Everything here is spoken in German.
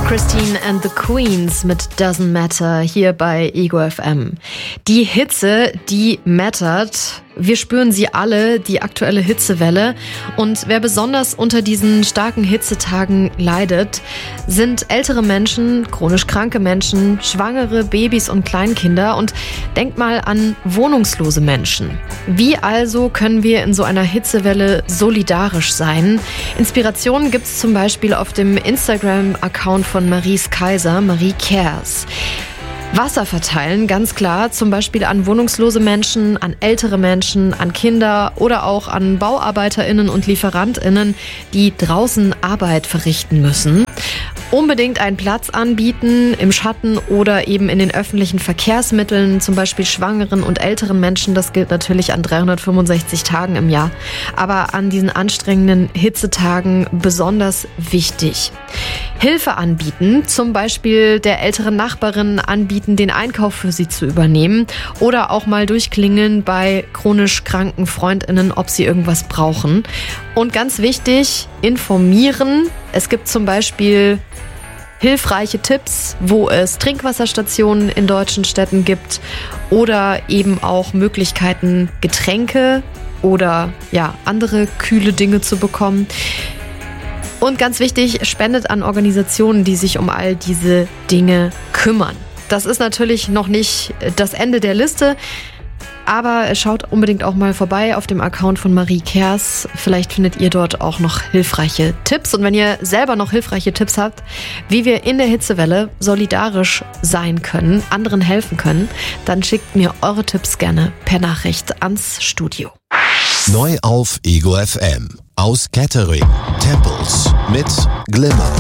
Christine and the Queens mit Doesn't Matter hier bei Ego FM. Die Hitze, die mattert. Wir spüren sie alle, die aktuelle Hitzewelle. Und wer besonders unter diesen starken Hitzetagen leidet, sind ältere Menschen, chronisch kranke Menschen, Schwangere, Babys und Kleinkinder. Und denkt mal an wohnungslose Menschen. Wie also können wir in so einer Hitzewelle solidarisch sein? Inspirationen gibt es zum Beispiel auf dem Instagram-Account von Maries Kaiser, Marie Cares. Wasser verteilen, ganz klar, zum Beispiel an wohnungslose Menschen, an ältere Menschen, an Kinder oder auch an BauarbeiterInnen und LieferantInnen, die draußen Arbeit verrichten müssen. Unbedingt einen Platz anbieten im Schatten oder eben in den öffentlichen Verkehrsmitteln, zum Beispiel schwangeren und älteren Menschen. Das gilt natürlich an 365 Tagen im Jahr, aber an diesen anstrengenden Hitzetagen besonders wichtig. Hilfe anbieten, zum Beispiel der älteren Nachbarin anbieten, den Einkauf für sie zu übernehmen oder auch mal durchklingeln bei chronisch kranken FreundInnen, ob sie irgendwas brauchen. Und ganz wichtig, informieren. Es gibt zum Beispiel hilfreiche Tipps, wo es Trinkwasserstationen in deutschen Städten gibt oder eben auch Möglichkeiten, Getränke oder andere kühle Dinge zu bekommen. Und ganz wichtig, spendet an Organisationen, die sich um all diese Dinge kümmern. Das ist natürlich noch nicht das Ende der Liste, aber schaut unbedingt auch mal vorbei auf dem Account von Marie Cares. Vielleicht findet ihr dort auch noch hilfreiche Tipps. Und wenn ihr selber noch hilfreiche Tipps habt, wie wir in der Hitzewelle solidarisch sein können, anderen helfen können, dann schickt mir eure Tipps gerne per Nachricht ans Studio. Neu auf Ego FM. Aus Kettering, Temples mit Glimmer.